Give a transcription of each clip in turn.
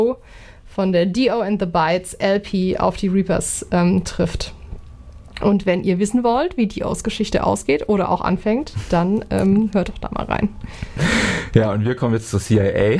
von der Dio and the Bites LP auf die Reapers trifft. Und wenn ihr wissen wollt, wie Dios Geschichte ausgeht oder auch anfängt, dann hört doch da mal rein. Ja, und wir kommen jetzt zur CIA.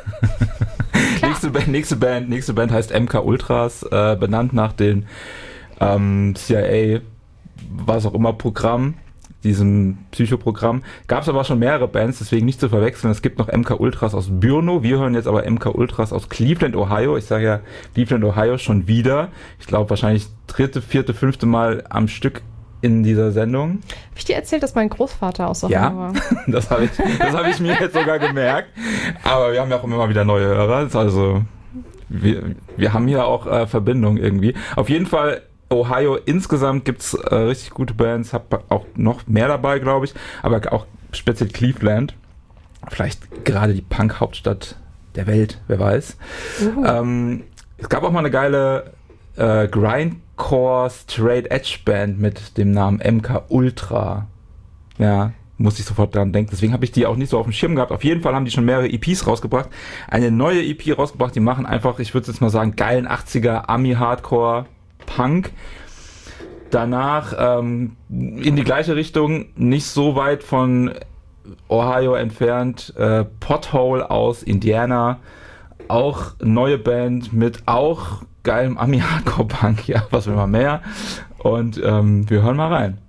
Nächste Band heißt MK Ultras, benannt nach den CIA, was auch immer, Programm, diesem Psychoprogramm. Gab es aber schon mehrere Bands, deswegen nicht zu verwechseln. Es gibt noch MK Ultras aus Brno, wir hören jetzt aber MK Ultras aus Cleveland, Ohio. Ich sage ja Cleveland, Ohio schon wieder. Ich glaube wahrscheinlich 3., 4., 5. Mal am Stück in dieser Sendung. Habe ich dir erzählt, dass mein Großvater aus Ohio war? Ja, das habe ich mir jetzt sogar gemerkt. Aber wir haben ja auch immer wieder neue Hörer. Also wir haben hier auch Verbindung irgendwie. Auf jeden Fall Ohio insgesamt gibt es richtig gute Bands. Hab auch noch mehr dabei, glaube ich. Aber auch speziell Cleveland. Vielleicht gerade die Punk-Hauptstadt der Welt, wer weiß. Es gab auch mal eine geile Grindcore Straight Edge Band mit dem Namen MK Ultra. Ja, muss ich sofort dran denken. Deswegen habe ich die auch nicht so auf dem Schirm gehabt. Auf jeden Fall haben die schon mehrere EPs rausgebracht. Eine neue EP rausgebracht. Die machen einfach, ich würde jetzt mal sagen, geilen 80er Ami-Hardcore Punk. Danach in die gleiche Richtung, nicht so weit von Ohio entfernt, Pothole aus Indiana. Auch neue Band mit auch geilem Ami-Hardcore-Punk. Ja, was will man mehr? Und wir hören mal rein.